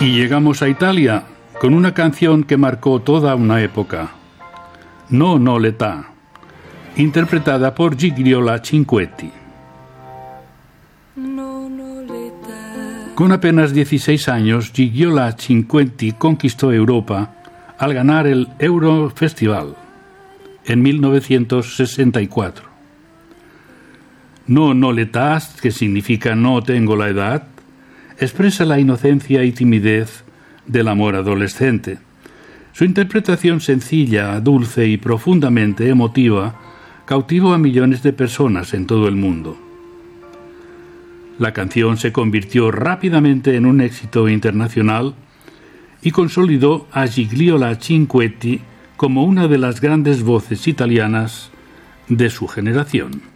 Y llegamos a Italia con una canción que marcó toda una época, No l'età, interpretada por Gigliola Cinquetti. Con apenas 16 años, Gigliola Cinquetti conquistó Europa al ganar el Eurofestival en 1964. No l'età, que significa no tengo la edad, expresa la inocencia y timidez del amor adolescente. Su interpretación sencilla, dulce y profundamente emotiva cautivó a millones de personas en todo el mundo. La canción se convirtió rápidamente en un éxito internacional y consolidó a Gigliola Cinquetti como una de las grandes voces italianas de su generación.